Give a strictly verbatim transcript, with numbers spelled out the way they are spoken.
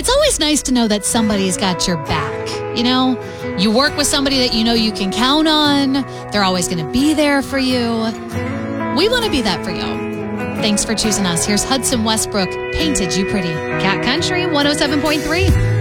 It's always nice to know that somebody's got your back. You know, you work with somebody that you know you can count on. They're always going to be there for you. We want to be that for you. Thanks for choosing us. Here's Hudson Westbrook, Painted You Pretty. Cat Country one oh seven point three.